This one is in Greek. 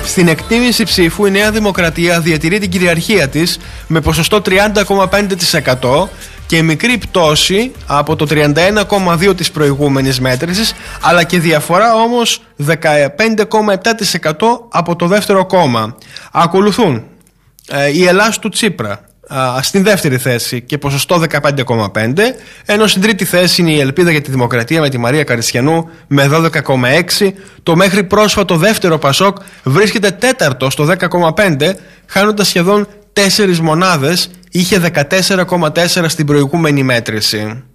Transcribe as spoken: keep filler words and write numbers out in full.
Στην εκτίμηση ψήφου η Νέα Δημοκρατία διατηρεί την κυριαρχία της με ποσοστό τριάντα κόμμα πέντε τοις εκατό και μικρή πτώση από το τριάντα ένα κόμμα δύο τοις εκατό της προηγούμενης μέτρησης, αλλά και διαφορά όμως δεκαπέντε κόμμα επτά τοις εκατό από το δεύτερο κόμμα. Ακολουθούν ε, η Ελλάς του Τσίπρα α, στην δεύτερη θέση και ποσοστό δεκαπέντε κόμμα πέντε τοις εκατό, ενώ στην τρίτη θέση είναι η Ελπίδα για τη Δημοκρατία με τη Μαρία Καριστιανού με δώδεκα κόμμα έξι τοις εκατό. Το μέχρι πρόσφατο δεύτερο Πασόκ βρίσκεται τέταρτο στο δέκα κόμμα πέντε τοις εκατό, χάνοντας σχεδόν τέσσερις μονάδες, είχε δεκατέσσερα κόμμα τέσσερα τοις εκατό στην προηγούμενη μέτρηση.